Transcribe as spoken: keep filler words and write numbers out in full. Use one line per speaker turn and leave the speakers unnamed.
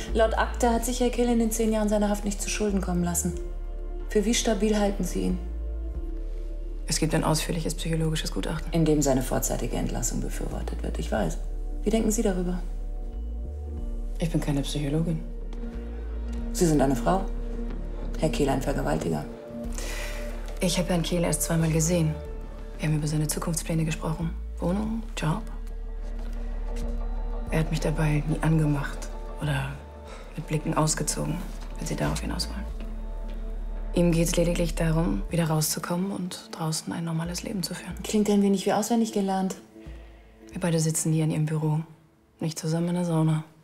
Laut Akte hat sich Herr Kehl in den zehn Jahren seiner Haft nicht zu Schulden kommen lassen. Für wie stabil halten Sie ihn?
Es gibt ein ausführliches psychologisches Gutachten.
In dem seine vorzeitige Entlassung befürwortet wird. Ich weiß. Wie denken Sie darüber?
Ich bin keine Psychologin.
Sie sind eine Frau. Herr Kehl ein Vergewaltiger.
Ich habe Herrn Kehl erst zweimal gesehen. Wir haben über seine Zukunftspläne gesprochen. Wohnung, Job. Er hat mich dabei nie angemacht oder mit Blicken ausgezogen, wenn Sie darauf hinaus wollen. Ihm geht es lediglich darum, wieder rauszukommen und draußen ein normales Leben zu führen.
Klingt ein wenig wie auswendig gelernt.
Wir beide sitzen hier in Ihrem Büro, nicht zusammen in der Sauna.